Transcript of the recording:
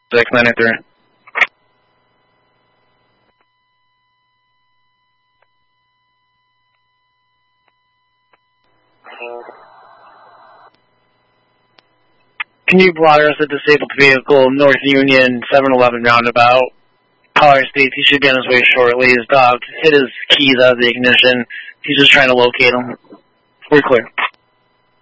693. Can you blotter us a disabled vehicle, North Union, 711 roundabout, Colorado State? He should be on his way shortly. His dog hit his keys out of the ignition. He's just trying to locate him. We're clear.